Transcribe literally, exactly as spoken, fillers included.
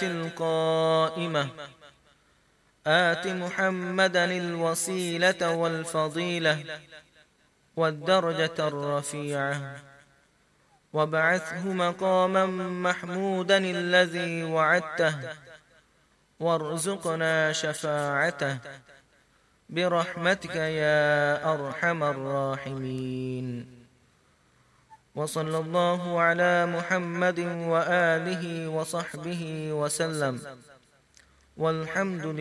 القائمة آت محمدا الوسيلة والفضيلة والدرجة الرفيعة وابعثه مقاما محمودا الذي وعدته وارزقنا شفاعته برحمتك يا أرحم الراحمين. وصلى الله على محمد وآله وصحبه وسلم والحمد لله.